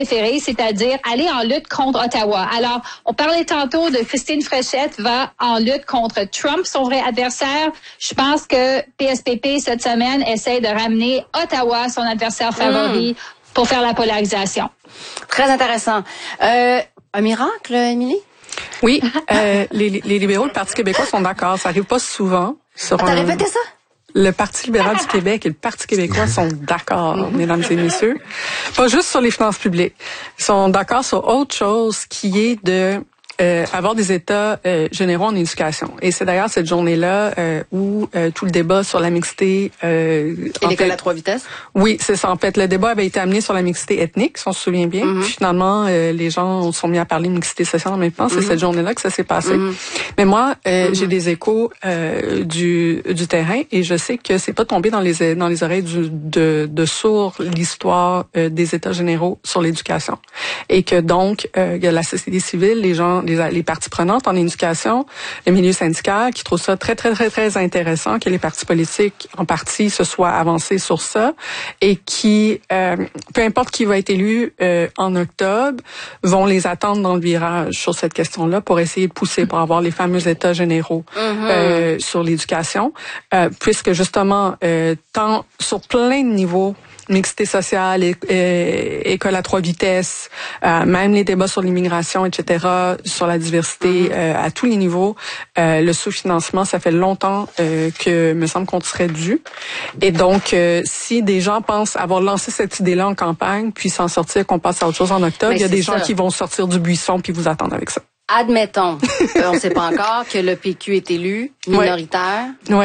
préféré, c'est-à-dire aller en lutte contre Ottawa. Alors, on parlait tantôt de Christine Fréchette va en lutte contre Trump, son vrai adversaire. Je pense que PSPP, cette semaine, essaie de ramener Ottawa, son adversaire favori, pour faire la polarisation. Très intéressant. Un miracle, Émilie? Oui, les libéraux, le Parti québécois sont d'accord. Ça arrive pas souvent. T'as répété ça? Le Parti libéral du Québec et le Parti québécois sont d'accord, mesdames et messieurs. Pas juste sur les finances publiques. Ils sont d'accord sur autre chose qui est de avoir des états généraux en éducation. Et c'est d'ailleurs cette journée-là où tout le débat sur la mixité... et l'école à 3 vitesses? Oui, c'est ça. En fait, le débat avait été amené sur la mixité ethnique, si on se souvient bien. Puis finalement, les gens sont mis à parler de mixité sociale en même temps. C'est cette journée-là que ça s'est passé. Mais moi, j'ai des échos du terrain et je sais que c'est pas tombé dans les oreilles de sourds l'histoire des états généraux sur l'éducation. Et que donc, il y a la société civile, les gens, les parties prenantes en éducation, le milieu syndical qui trouve ça très, très, très, très intéressant que les partis politiques, en partie, se soient avancés sur ça et qui, peu importe qui va être élu en octobre, vont les attendre dans le virage sur cette question-là pour essayer de pousser pour avoir les fameux états généraux sur l'éducation, puisque justement, tant sur plein de niveaux, mixité sociale, école à 3 vitesses, même les débats sur l'immigration, etc., sur la diversité à tous les niveaux. Le sous-financement, ça fait longtemps que me semble qu'on serait dû. Et donc, si des gens pensent avoir lancé cette idée-là en campagne, puis s'en sortir, qu'on passe à autre chose en octobre, il y a des gens qui vont sortir du buisson puis vous attendre avec ça. Admettons, on ne sait pas encore, que le PQ est élu minoritaire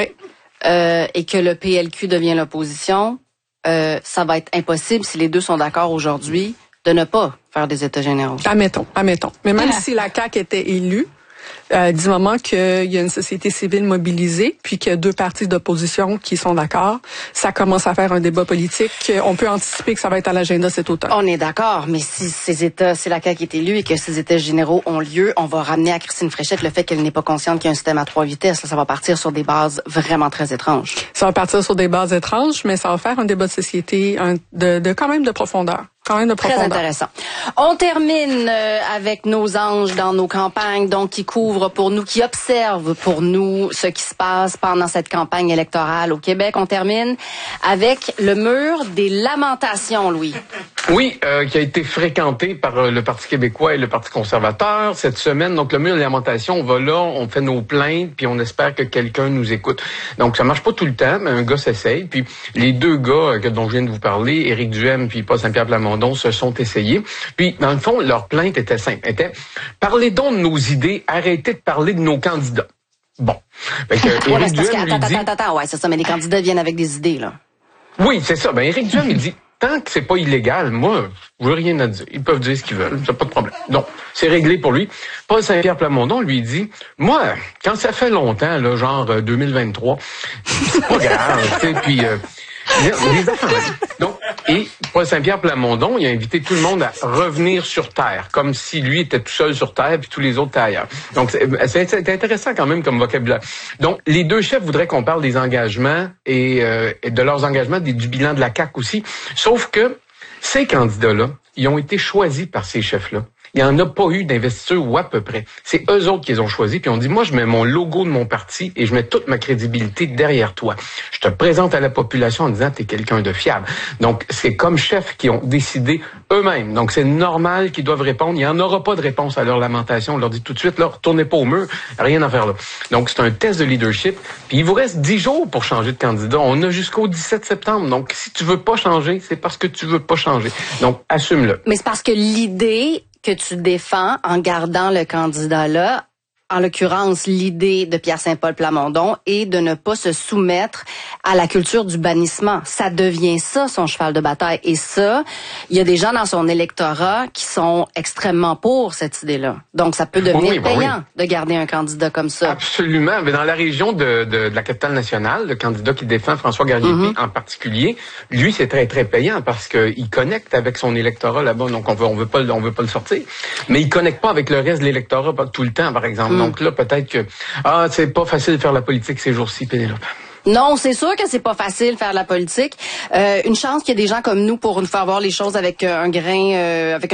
et que le PLQ devient l'opposition. Ça va être impossible, si les deux sont d'accord aujourd'hui, de ne pas faire des états généraux. Admettons. Mais même si la CAQ était élue, du moment qu'il y a une société civile mobilisée, puis qu'il y a deux partis d'opposition qui sont d'accord, ça commence à faire un débat politique. On peut anticiper que ça va être à l'agenda cet automne. On est d'accord, mais si c'est la CAQ qui est élue et que ces états généraux ont lieu, on va ramener à Christine Fréchette le fait qu'elle n'est pas consciente qu'il y a un système à 3 vitesses. Ça va partir sur des bases vraiment très étranges. Ça va partir sur des bases étranges, mais ça va faire un débat de société de quand même de profondeur. Très intéressant. On termine avec nos anges dans nos campagnes, donc qui couvrent pour nous, qui observent pour nous ce qui se passe pendant cette campagne électorale au Québec. On termine avec le mur des lamentations, Louis. Oui, qui a été fréquenté par le Parti québécois et le Parti conservateur cette semaine. Donc, le mur des lamentations, on va là, on fait nos plaintes, puis on espère que quelqu'un nous écoute. Donc, ça marche pas tout le temps, mais un gars s'essaye. Puis, les deux gars dont je viens de vous parler, Éric Duhem puis Paul Saint-Pierre Plamondon, se sont essayés. Puis, dans le fond, leur plainte était simple. Parlez donc de nos idées, arrêtez de parler de nos candidats. Bon. Fait que Éric Duhem lui dit... Attends, ouais, c'est ça, mais les candidats viennent avec des idées, là. Oui, c'est ça. Ben, Éric Duhem, il dit... Tant que c'est pas illégal, moi, je veux rien à dire. Ils peuvent dire ce qu'ils veulent, c'est pas de problème. Donc, c'est réglé pour lui. Paul Saint-Pierre Plamondon lui dit, moi, quand ça fait longtemps, là, genre 2023, c'est pas grave, tu sais, puis les affaires. Donc, et Paul Saint-Pierre Plamondon, il a invité tout le monde à revenir sur Terre, comme si lui était tout seul sur Terre puis tous les autres étaient ailleurs. Donc, c'est intéressant quand même comme vocabulaire. Donc, les deux chefs voudraient qu'on parle des engagements et de leurs engagements, du bilan de la CAQ aussi. Sauf que ces candidats-là, ils ont été choisis par ces chefs-là. Il n'y en a pas eu d'investiture ou à peu près. C'est eux autres qui les ont choisis. Puis on dit, moi, je mets mon logo de mon parti et je mets toute ma crédibilité derrière toi. Je te présente à la population en disant, t'es quelqu'un de fiable. Donc, c'est comme chefs qui ont décidé eux-mêmes. Donc, c'est normal qu'ils doivent répondre. Il n'y en aura pas de réponse à leur lamentation. On leur dit tout de suite, là, retournez pas au mur. Rien à faire là. Donc, c'est un test de leadership. Puis, il vous reste 10 jours pour changer de candidat. On a jusqu'au 17 septembre. Donc, si tu veux pas changer, c'est parce que tu veux pas changer. Donc, assume-le. Mais c'est parce que l'idée que tu défends en gardant le candidat là, en l'occurrence l'idée de Pierre Saint-Paul Plamondon, est de ne pas se soumettre à la culture du bannissement. Ça devient ça, son cheval de bataille. Et ça, il y a des gens dans son électorat qui sont extrêmement pour cette idée-là. Donc, ça peut devenir payant de garder un candidat comme ça. Absolument. Mais dans la région de la capitale nationale, le candidat qui défend, François Garnier en particulier, lui, c'est très, très payant parce qu'il connecte avec son électorat là-bas. Donc, on veut pas le sortir. Mais il connecte pas avec le reste de l'électorat tout le temps, par exemple. Donc là, peut-être que c'est pas facile de faire la politique ces jours-ci, Pénélope. Non, c'est sûr que c'est pas facile de faire de la politique. Une chance qu'il y ait des gens comme nous pour nous faire voir les choses avec un grain, avec